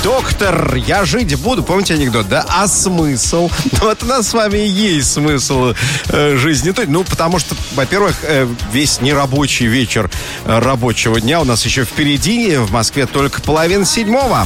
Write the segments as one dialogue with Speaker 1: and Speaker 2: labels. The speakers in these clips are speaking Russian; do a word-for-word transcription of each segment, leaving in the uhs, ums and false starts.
Speaker 1: Доктор, я жить буду. Помните анекдот, да? А смысл? Вот у нас с вами и есть смысл э, жизни. Ну, потому что, во-первых, э, весь нерабочий вечер э, рабочего дня у нас еще впереди. В Москве только половина седьмого.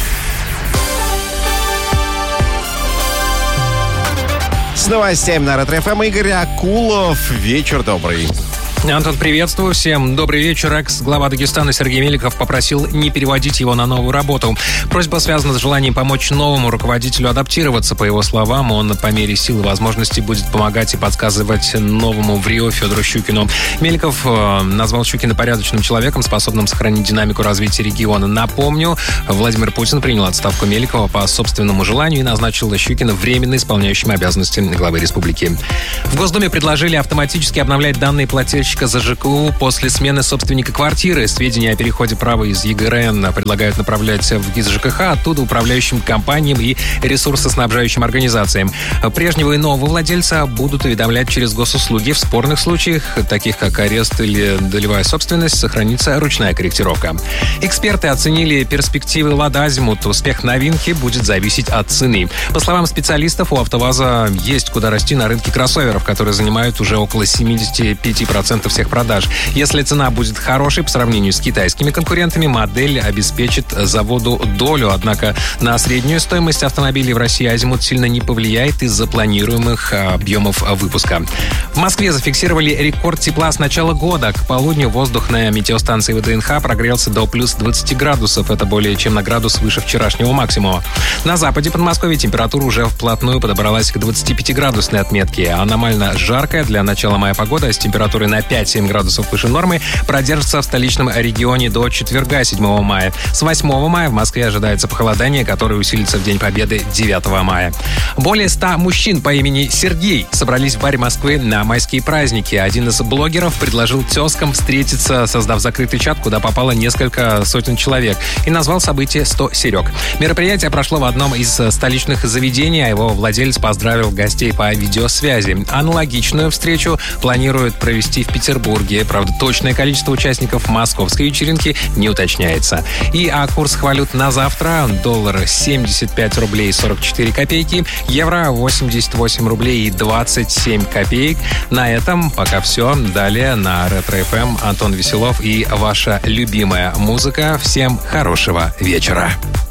Speaker 1: С новостями на Ретро-ФМ Игорь Акулов. Вечер добрый.
Speaker 2: Антон, приветствую всем. Добрый вечер. Экс-глава Дагестана Сергей Меликов попросил не переводить его на новую работу. Просьба связана с желанием помочь новому руководителю адаптироваться. По его словам, он по мере сил и возможностей будет помогать и подсказывать новому в Рио Федору Щукину. Меликов э, назвал Щукина порядочным человеком, способным сохранить динамику развития региона. Напомню, Владимир Путин принял отставку Меликова по собственному желанию и назначил Щукина временно исполняющим обязанности главы республики. В Госдуме предложили автоматически обновлять данные плательщика за ЖКУ после смены собственника квартиры. Сведения о переходе права из ЕГРН предлагают направлять в ГИС ЖКХ, оттуда управляющим компаниям и ресурсоснабжающим организациям. Прежнего и нового владельца будут уведомлять через госуслуги. В спорных случаях, таких как арест или долевая собственность, сохранится ручная корректировка. Эксперты оценили перспективы «Лада Азимут». Успех новинки будет зависеть от цены. По словам специалистов, у АвтоВАЗа есть куда расти на рынке кроссоверов, которые занимают уже около семьдесят пять процентов всех продаж. Если цена будет хорошей по сравнению с китайскими конкурентами, модель обеспечит заводу долю. Однако на среднюю стоимость автомобилей в России Азимут сильно не повлияет из-за планируемых объемов выпуска. В Москве зафиксировали рекорд тепла с начала года. К полудню воздух на метеостанции ВДНХ прогрелся до плюс двадцати градусов. Это более чем на градус выше вчерашнего максимума. На западе Подмосковья температура уже вплотную подобралась к двадцатипятиградусной отметке. Аномально жаркая для начала мая погода с температурой на пять-семь градусов выше нормы продержится в столичном регионе до четверга, седьмого мая. С восьмого мая в Москве ожидается похолодание, которое усилится в День Победы, девятого мая. Более ста мужчин по имени Сергей собрались в баре Москвы на майские праздники. Один из блогеров предложил тезкам встретиться, создав закрытый чат, куда попало несколько сотен человек, и назвал событие «сто Серег». Мероприятие прошло в одном из столичных заведений, а его владелец поздравил гостей по видеосвязи. Аналогичную встречу планируют провести в Петербурге. Правда, точное количество участников московской вечеринки не уточняется. И а курс валют на завтра: доллар семьдесят пять рублей сорок четыре копейки, евро восемьдесят восемь рублей и двадцать семь копеек. На этом пока все. Далее на Ретро-ФМ Антон Веселов и ваша любимая музыка. Всем хорошего вечера.